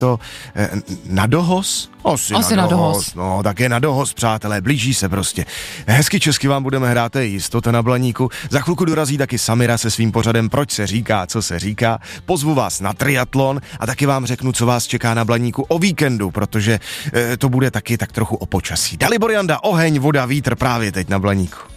to na dohoz? Asi na dohoz. No, tak je na dohoz, přátelé, blíží se prostě. Hezky česky vám budeme hrát, to je jistota na Blaníku. Za chvilku dorazí taky Samira se svým pořadem Proč se říká, co se říká. Pozvu vás na triatlon a taky vám řeknu, co vás čeká na Blaníku o víkendu, protože to bude taky tak trochu o počasí. Dalibor Janda, oheň, voda, vítr právě teď na Blaníku.